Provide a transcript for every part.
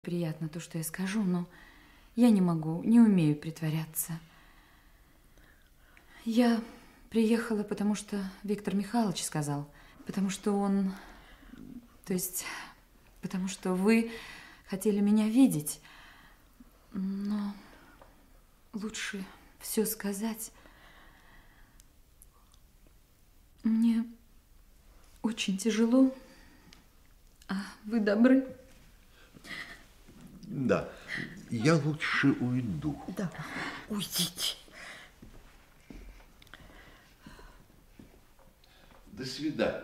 Приятно то, что я скажу, но я не могу, не умею притворяться. Я приехала, потому что Виктор Михайлович сказал, потому что он, то есть, потому что вы хотели меня видеть, но лучше все сказать. Мне очень тяжело, а вы добры. Да, я лучше уйду. Да, уйдите. До свидания.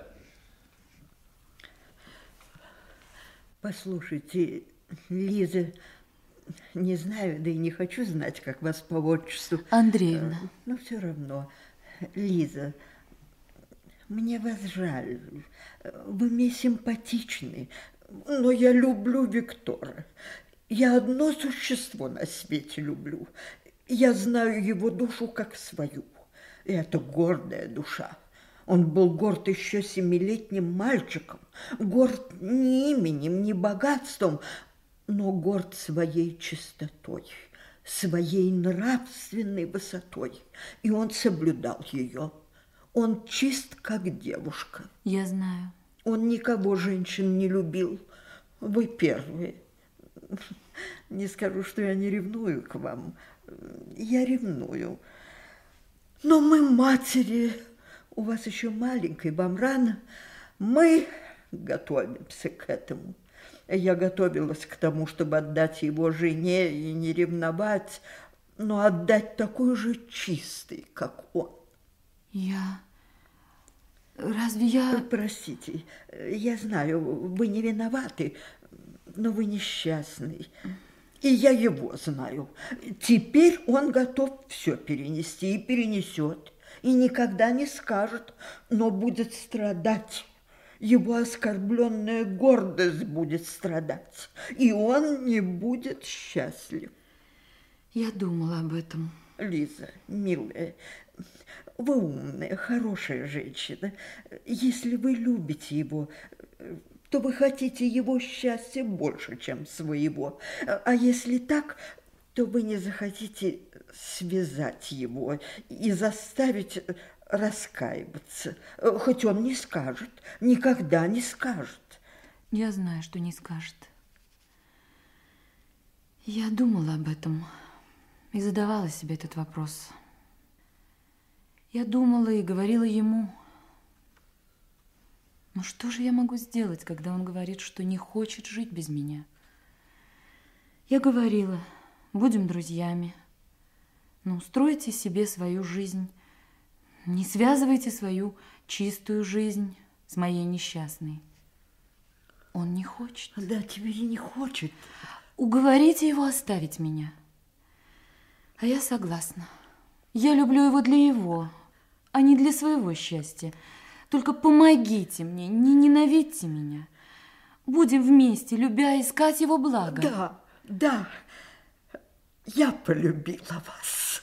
Послушайте, Лиза, не знаю, да и не хочу знать, как вас по отчеству. Андреевна. Но все равно, Лиза, мне вас жаль. Вы мне симпатичны, но я люблю Виктора. Я одно существо на свете люблю. Я знаю его душу как свою. И это гордая душа. Он был горд еще 7-летним мальчиком, горд не именем, не богатством, но горд своей чистотой, своей нравственной высотой. И он соблюдал ее. Он чист, как девушка. Я знаю. Он никого женщин не любил. Вы первые. Не скажу, что я не ревную к вам. Я ревную. Но мы матери. У вас еще маленький, вам рано. Мы готовимся к этому. Я готовилась к тому, чтобы отдать его жене и не ревновать, но отдать такой же чистый, как он. Разве я... Простите, я знаю, вы не виноваты, но вы несчастный. И я его знаю. Теперь он готов все перенести и перенесет. И никогда не скажет, но будет страдать. Его оскорбленная гордость будет страдать. И он не будет счастлив. Я думала об этом. Лиза, милая, вы умная, хорошая женщина. Если вы любите его, то вы хотите его счастья больше, чем своего. А если так, то вы не захотите связать его и заставить раскаиваться. Хоть он не скажет, никогда не скажет. Я знаю, что не скажет. Я думала об этом и задавала себе этот вопрос. Я думала и говорила ему. Но что же я могу сделать, когда он говорит, что не хочет жить без меня? Я говорила, будем друзьями, но устройте себе свою жизнь. Не связывайте свою чистую жизнь с моей несчастной. Он не хочет. Да, теперь и не хочет. Уговорите его оставить меня. А я согласна. Я люблю его для его, а не для своего счастья. Только помогите мне, не ненавидьте меня. Будем вместе, любя, искать его блага. Да, да, я полюбила вас.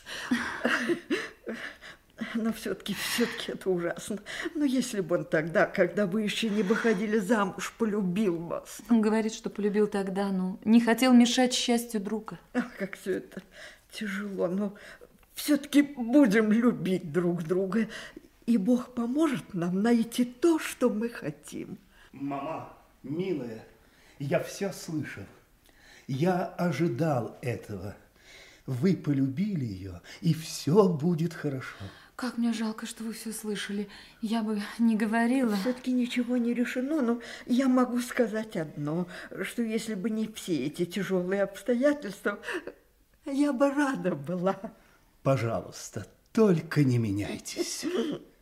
Но все-таки это ужасно. Но если бы он тогда, когда вы еще не выходили замуж, полюбил вас. Он говорит, что полюбил тогда, но не хотел мешать счастью друга. Ах, как все это тяжело. Но все-таки будем любить друг друга. И Бог поможет нам найти то, что мы хотим. Мама, милая, я все слышал. Я ожидал этого. Вы полюбили ее, и все будет хорошо. Как мне жалко, что вы все слышали. Я бы не говорила. Все-таки ничего не решено, но я могу сказать одно, что если бы не все эти тяжелые обстоятельства, я бы рада была. Пожалуйста, только не меняйтесь.